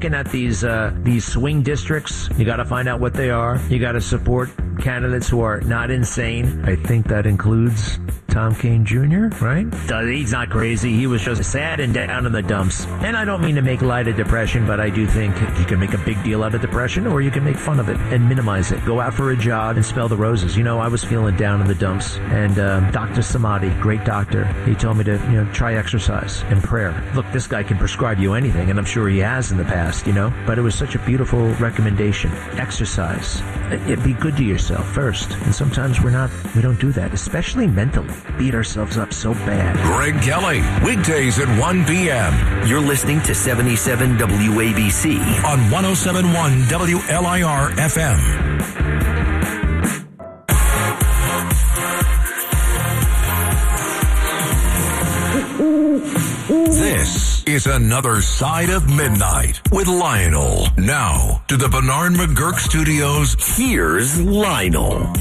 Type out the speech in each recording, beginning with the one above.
Looking at these swing districts, you got to find out what they are. You got to support candidates who are not insane. I think that includes Tom Kean Jr., right? He's not crazy. He was just sad and down in the dumps. And I don't mean to make light of depression, but I do think you can make a big deal out of depression, or you can make fun of it and minimize it. Go out for a jog and smell the roses. I was feeling down in the dumps, and Dr. Samadi, great doctor, he told me to try exercise and prayer. Look, this guy can prescribe you anything, and I'm sure he has in the past, but it was such a beautiful recommendation. Exercise. Be good to yourself first, and sometimes we don't do that, especially mentally. Beat ourselves up so bad. Greg Kelly, weekdays at 1 p.m. You're listening to 77 WABC on 107.1 WLIR FM. This is Another Side of Midnight with Lionel. Now to the Bernard McGurk Studios. Here's Lionel.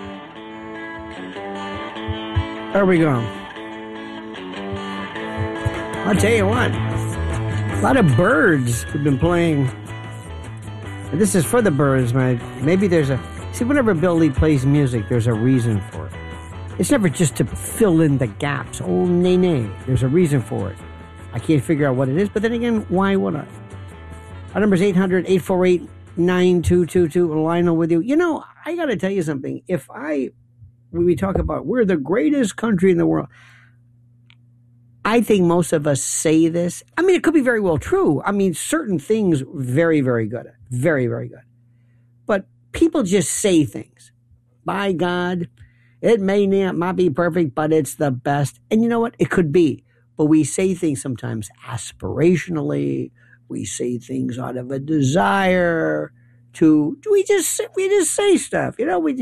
There we go. I'll tell you what, a lot of birds have been playing. And this is for the birds, man. Maybe whenever Billy plays music, there's a reason for it. It's never just to fill in the gaps. Oh, nay. There's a reason for it. I can't figure out what it is, but then again, why would I? Our number is 800-848-9222. Lionel with you. I got to tell you something. When we talk about we're the greatest country in the world, I think most of us say this. I mean, it could be very well true. I mean, certain things, very, very good. Very, very good. But people just say things. By God, it may not be perfect, but it's the best. And you know what? It could be. But we say things sometimes aspirationally. We say things out of a desire to. We just say stuff.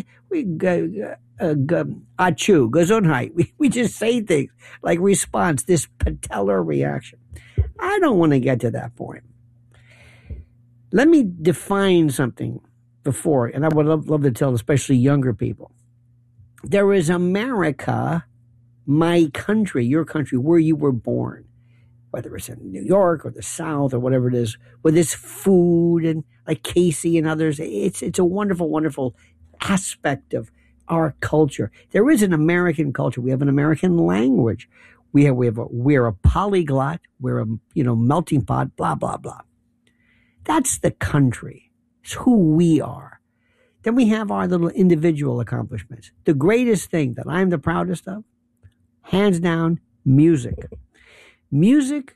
Achoo, Gesundheit. We just say things like response, this patellar reaction. I don't want to get to that point. Let me define something before, and I would love to tell especially younger people. There is America, my country, your country, where you were born, whether it's in New York or the South or whatever it is, with this food and like Casey and others. It's a wonderful, wonderful aspect of our culture. There is an American culture. We have an American language. We're a polyglot. We're a melting pot. Blah blah blah. That's the country. It's who we are. Then we have our little individual accomplishments. The greatest thing that I'm the proudest of, hands down, music. Music.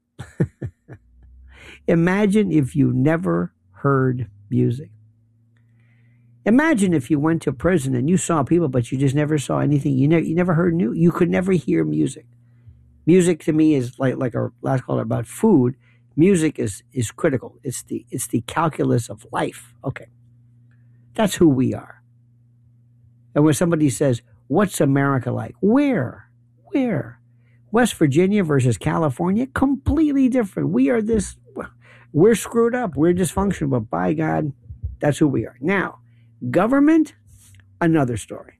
Imagine if you never heard music. Imagine if you went to prison and you saw people, but you just never saw anything. You never heard new. You could never hear music. Music to me is like our last caller about food. Music is critical. It's the calculus of life. Okay, that's who we are. And when somebody says, "What's America like?" Where? West Virginia versus California, completely different. We're screwed up. We're dysfunctional. But by God, that's who we are. Now. Government, another story.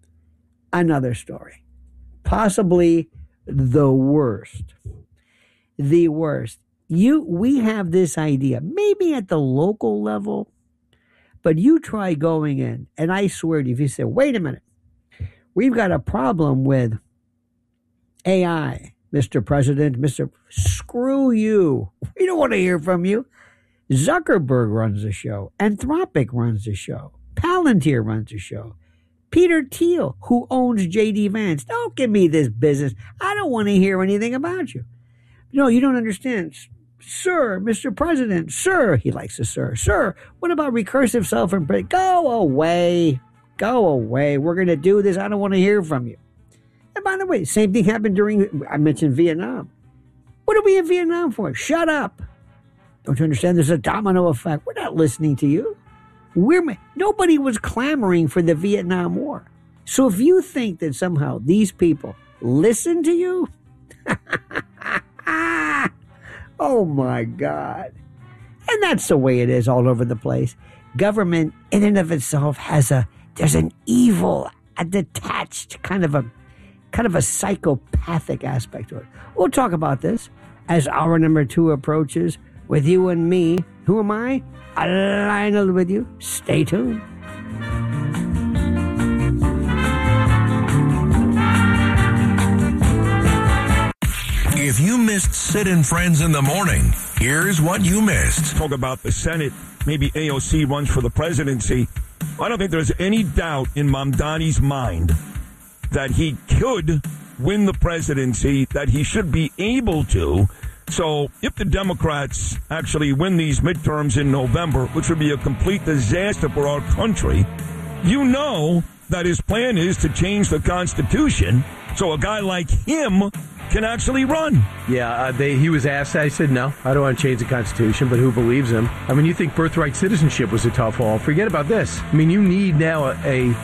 Possibly the worst. We have this idea, maybe at the local level, but you try going in, and I swear to you, if you say, wait a minute, we've got a problem with AI, Mr. President, screw you. We don't want to hear from you. Zuckerberg runs the show. Anthropic runs the show. Palantir runs the show. Peter Thiel, who owns J.D. Vance. Don't give me this business. I don't want to hear anything about you. No, you don't understand. Sir, Mr. President, sir. He likes a sir. Sir, what about recursive self-improvement? Go away. We're going to do this. I don't want to hear from you. And by the way, same thing happened I mentioned Vietnam. What are we in Vietnam for? Shut up. Don't you understand? There's a domino effect. We're not listening to you. Nobody was clamoring for the Vietnam War. So if you think that somehow these people listen to you, oh my God. And that's the way it is all over the place. Government in and of itself there's an evil, a detached kind of a psychopathic aspect to it. We'll talk about this as hour number 2 approaches. with you and me. Who am I? Lionel with you. Stay tuned. If you missed Sid and Friends in the morning, here's what you missed. Talk about the Senate. Maybe AOC runs for the presidency. I don't think there's any doubt in Mamdani's mind that he could win the presidency, that he should be able to. So if the Democrats actually win these midterms in November, which would be a complete disaster for our country, you know that his plan is to change the Constitution so a guy like him can actually run. Yeah, he was asked. I said, no, I don't want to change the Constitution, but who believes him? I mean, you think birthright citizenship was a tough haul. Forget about this. I mean, you need now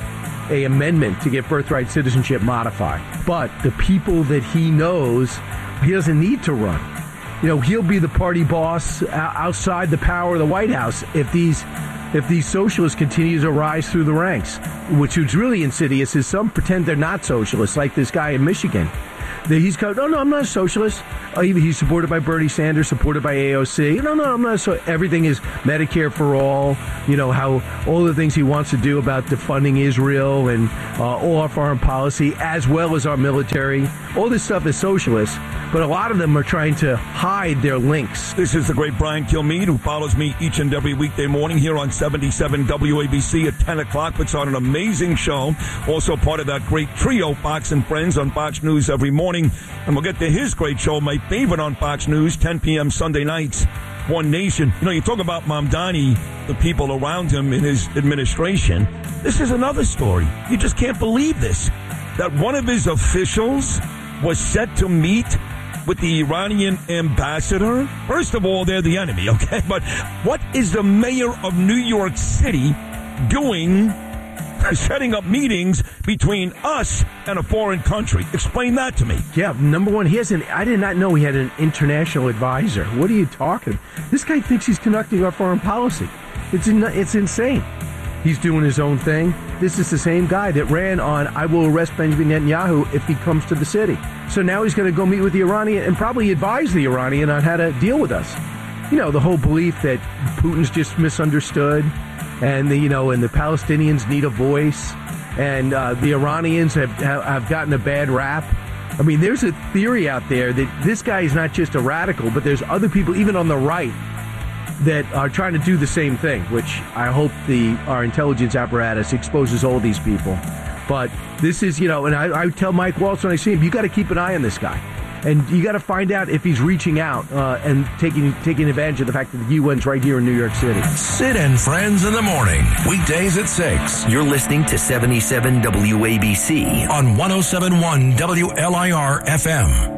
a amendment to get birthright citizenship modified. But the people that he knows, he doesn't need to run. You know, he'll be the party boss outside the power of the White House if these socialists continue to rise through the ranks, which is really insidious is some pretend they're not socialists, like this guy in Michigan. He's called, no, I'm not a socialist. He's supported by Bernie Sanders, supported by AOC. No, I'm not. So everything is Medicare for all. You know, how all the things he wants to do about defunding Israel and all our foreign policy, as well as our military. All this stuff is socialist, but a lot of them are trying to hide their links. This is the great Brian Kilmeade, who follows me each and every weekday morning here on 77 WABC at 10 o'clock. Puts on an amazing show. Also part of that great trio, Fox and Friends, on Fox News every morning. And we'll get to his great show, my favorite on Fox News, 10 p.m. Sunday nights, One Nation. You know, you talk about Mamdani, the people around him in his administration. This is another story. You just can't believe this. That one of his officials was set to meet with the Iranian ambassador. First of all, they're the enemy, okay? But what is the mayor of New York City doing, setting up meetings between us and a foreign country? Explain that to me. Yeah, number one, I did not know he had an international advisor. What are you talking? This guy thinks he's conducting our foreign policy. It's insane. He's doing his own thing. This is the same guy that ran on, I will arrest Benjamin Netanyahu if he comes to the city. So now he's going to go meet with the Iranian and probably advise the Iranian on how to deal with us. You know, the whole belief that Putin's just misunderstood and the Palestinians need a voice and the Iranians have gotten a bad rap. I mean, there's a theory out there that this guy is not just a radical, but there's other people, even on the right, that are trying to do the same thing, which I hope our intelligence apparatus exposes all these people. But this is, and I tell Mike Waltz when I see him, you got to keep an eye on this guy. And you got to find out if he's reaching out and taking advantage of the fact that the UN's right here in New York City. Sid and Friends in the morning, weekdays at 6. You're listening to 77 WABC on 107.1 WLIR FM.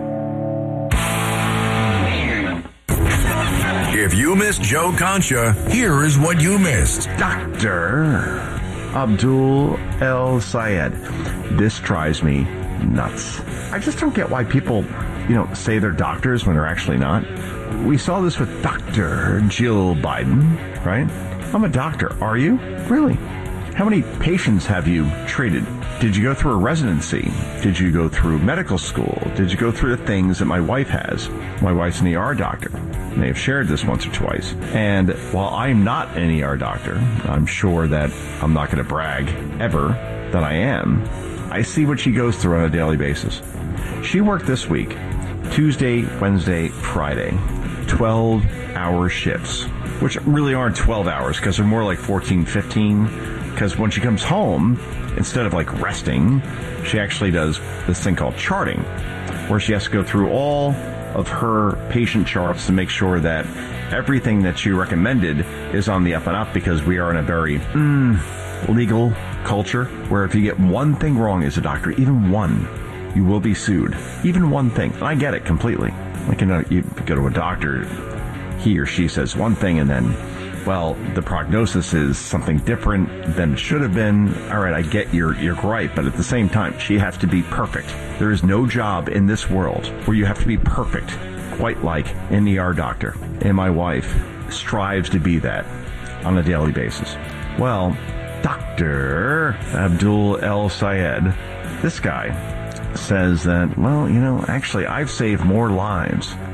If you missed Joe Concha, here is what you missed. Dr. Abdul El Sayed. This drives me nuts. I just don't get why people, say they're doctors when they're actually not. We saw this with Dr. Jill Biden, right? I'm a doctor. Are you? Really? How many patients have you treated? Did you go through a residency? Did you go through medical school? Did you go through the things that my wife has? My wife's an ER doctor. They have shared this once or twice. And while I'm not an ER doctor, I'm sure that I'm not going to brag ever that I am. I see what she goes through on a daily basis. She worked this week, Tuesday, Wednesday, Friday, 12-hour shifts, which really aren't 12 hours because they're more like 14, 15. Because when she comes home, instead of like resting, she actually does this thing called charting, where she has to go through all of her patient charts to make sure that everything that she recommended is on the up and up, because we are in a very legal culture where if you get one thing wrong as a doctor, even one, you will be sued. Even one thing. And I get it completely. Like, you go to a doctor, he or she says one thing and then, well, the prognosis is something different than it should have been. All right, I get your gripe, but at the same time, she has to be perfect. There is no job in this world where you have to be perfect, quite like an ER doctor. And my wife strives to be that on a daily basis. Well, Dr. Abdul El Sayed, this guy says that, well, actually, I've saved more lives than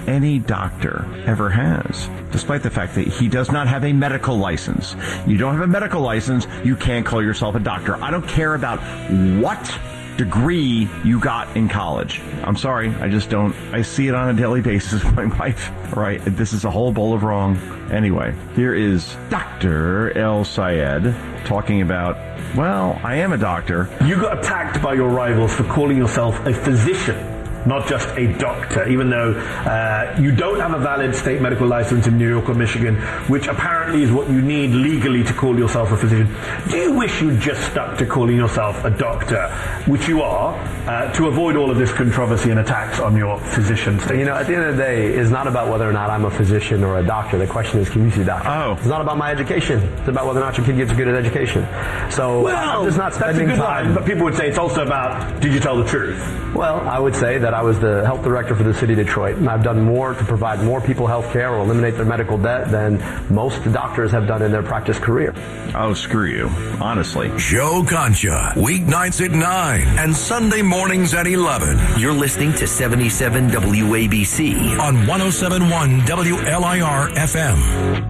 any doctor ever has, despite the fact that he does not have a medical license. You don't have a medical license, you can't call yourself a doctor. I don't care about what degree you got in college. I'm sorry, I just don't. I see it on a daily basis with my wife. Right, this is a whole bowl of wrong. Anyway, here is Dr. El Sayed talking about, well, I am a doctor. You got attacked by your rivals for calling yourself a physician, not just a doctor, even though you don't have a valid state medical license in New York or Michigan, which apparently is what you need legally to call yourself a physician. Do you wish you'd just stuck to calling yourself a doctor, which you are, to avoid all of this controversy and attacks on your physician status? You know, at the end of the day, it's not about whether or not I'm a physician or a doctor. The question is, can you see a doctor? Oh. It's not about my education. It's about whether or not your kid gets a good education. So well, I'm just not spending that's a good time. line, but people would say it's also about, did you tell the truth? Well, I would say that I was the health director for the city of Detroit, and I've done more to provide more people health care or eliminate their medical debt than most doctors have done in their practice career. Oh, screw you. Honestly. Joe Concha, weeknights at 9 and Sunday mornings at 11 You're listening to 77 WABC. on 107.1 WLIR FM.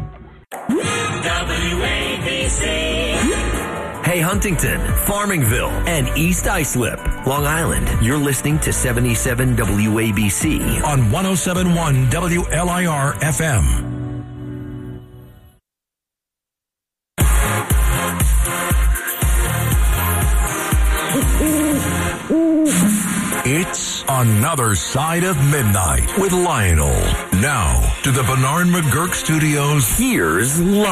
Hey, Huntington, Farmingville, and East Islip, Long Island. You're listening to 77 WABC. On 107.1 WLIR FM. It's Another Side of Midnight with Lionel. Now to the Bernard McGurk Studios. Here's Lionel.